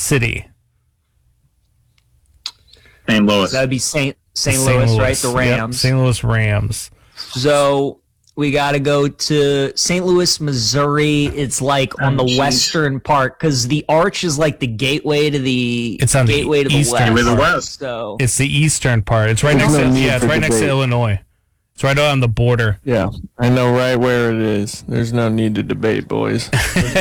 city? St. Louis. So that would be St. Louis, right? The Rams. Yep, St. Louis Rams. So we got to go to St. Louis, Missouri. It's like on the western part because the Arch is like the gateway to the. It's on the gateway to eastern the part. west. So it's the eastern part. It's right next to it's right next to Illinois. It's right on the border. Yeah, I know right where it is. There's no need to debate, boys.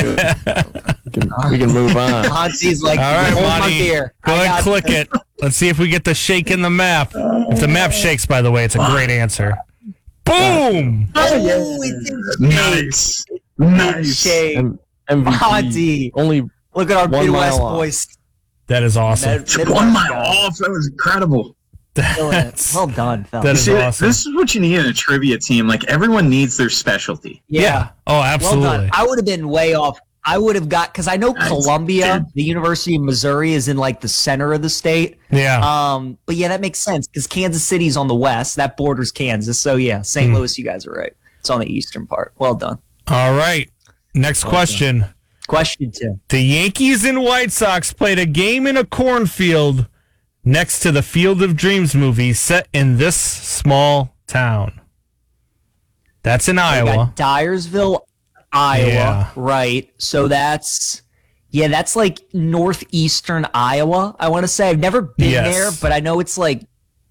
We can move on. Monty's like, all right, hold my Monty, beer. go ahead and click it. Let's see if we get the shake in the map. If the map shakes, by the way, it's a great answer. Boom! Oh, it's Nice. Nice. shake. MVP. Monty. Only Look at our 1 Midwest mile off. boys. That is awesome. It's 1 mile off. That was incredible. Well done, fellas. That is See, awesome. this is what you need in a trivia team. Like, everyone needs their specialty. Yeah. Oh, absolutely. Well done. I would have been way off. I would have got because I know Nice. Columbia, the University of Missouri, is in like the center of the state. Yeah. But yeah, that makes sense because Kansas City's on the west. That borders Kansas. So yeah, St. Louis, you guys are right. It's on the eastern part. Well done. All right. Next question. Question 2. The Yankees and White Sox played a game in a cornfield next to the Field of Dreams movie set in this small town. That's in We Iowa. got Dyersville, Iowa. Yeah. Right. So that's like northeastern Iowa. I want to say I've never been Yes. there, but I know it's like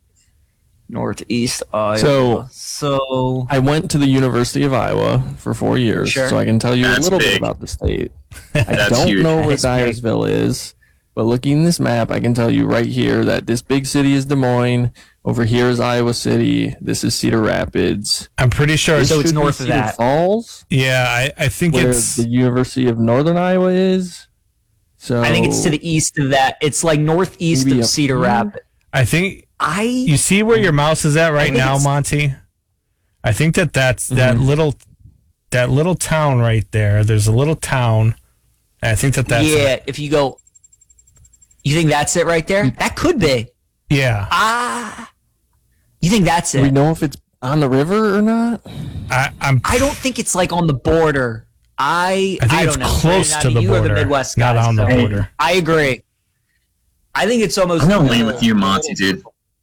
northeast Iowa. So I went to the University of Iowa for 4 years, Sure. so I can tell you That's a little big. bit about the state. I That's don't huge. know where That is big. Dyersville is, but looking at this map, I can tell you right here that this big city is Des Moines. Over here is Iowa City. This is Cedar Rapids. I'm pretty sure. So it's Should be north of Cedar that. Falls, Yeah, I think where it's. the University of Northern Iowa is. So I think it's to the east of that. It's like northeast Maybe of up Cedar here? Rapids. I think you I see where your mouse is at right think now, it's- Monty. I think that's that little town right there. There's a little town. And I think that's yeah. If you go, you think that's it right there? That could be. yeah. You think that's Do we it? know if it's on the river or not? I'm I don't think it's like on the border. I think don't it's know. close Brandon, to the you are border, the Midwest not guys, on the so border. I agree. I think it's almost. I'm going to lean with you, Monty, dude.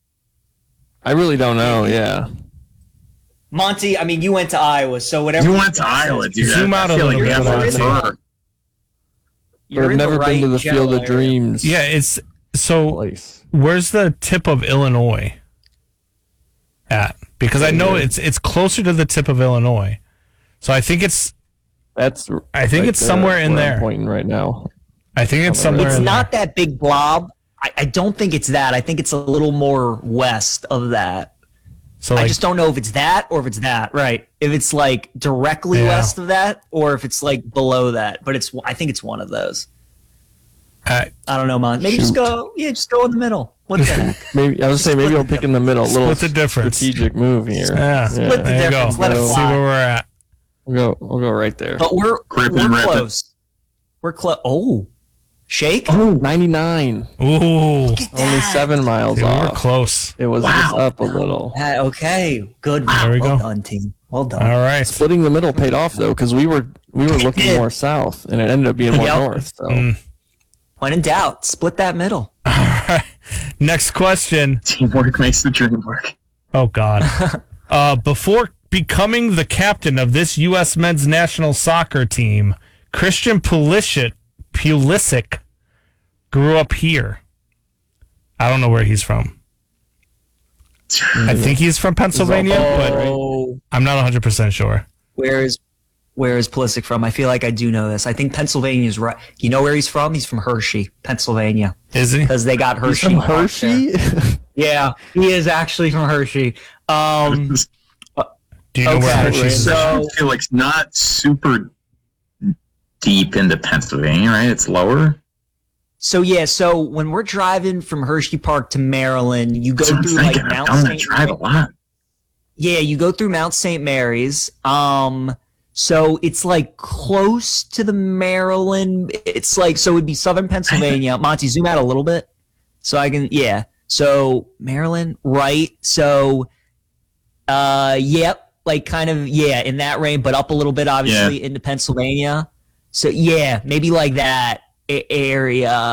I really don't know. Yeah. Monty, I mean, you went to Iowa, so whatever. You went to Iowa, dude. Zoom out a feel little you bit, have Monty. that far. You're I've in never the been to right the Field general of area. Dreams Yeah, it's so. place. Where's the tip of Illinois at? Because I know it's closer to the tip of Illinois, so I think it's That's. I think it's there somewhere in where I'm there. pointing right now. I think it's somewhere It's in not that big blob. I don't think it's that. I think it's a little more west of that. there. So I like, just don't know if it's that or if it's that. Right. If it's like directly Yeah. west of that or if it's like below that. But I think it's one of those. I don't know, Mon. Maybe just Shoot. go. Yeah, just go in the middle. What the heck? Maybe I was saying maybe I'll pick in the middle. A little Split the difference. strategic move here. yeah, Split the there you go. difference. Let it See fly. where we're at. We'll go right there. But we're Grip and rip it. close. We're close. Oh, shake. Oh, 99. Ooh, Only 7 miles dude, we were off. close. It was just up a little. Okay, good. There we well go. done, team. Well done. All right. Splitting the middle paid off though, because we were looking did. more south, and it ended up being more Yep. north. So Mm. When in doubt, split that middle. Next question. Teamwork makes the dream work. Oh God. Before becoming the captain of this U.S. men's national soccer team, Christian Pulisic grew up here. I don't know where he's from. I think he's from Pennsylvania, but Oh, I'm not 100% sure. where is Pulisic from? I feel like I do know this. I think Pennsylvania is right. You know where he's from? He's from Hershey, Pennsylvania, Is he? because they got He's Hershey. from Park there. Hershey. Yeah, he is actually from Hershey. Do you know where okay, Hershey's is? so- I feel like it's not super deep into Pennsylvania, right? It's lower. So when we're driving from Hershey Park to Maryland, you go That's what I'm through like thinking. I've Mount done that St. drive a lot. Yeah, you go through Mount St. Mary's. So it's like close to the Maryland. It's like, so it'd be southern Pennsylvania. Monty, zoom out a little bit so I can, yeah. So Maryland, right? So, yep, like kind of, yeah, in that range, but up a little bit, obviously, into Pennsylvania. So yeah, maybe like that area.